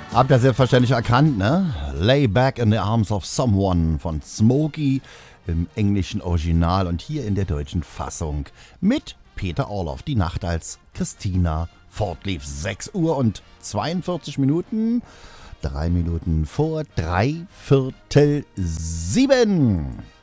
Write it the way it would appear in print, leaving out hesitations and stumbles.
Habt ihr selbstverständlich erkannt, ne? Lay Back in the Arms of Someone von Smokey im englischen Original und hier in der deutschen Fassung mit Peter Orloff. Die Nacht als Christina fortlief. 6 Uhr und 42 Minuten. 3 Minuten vor 7:03.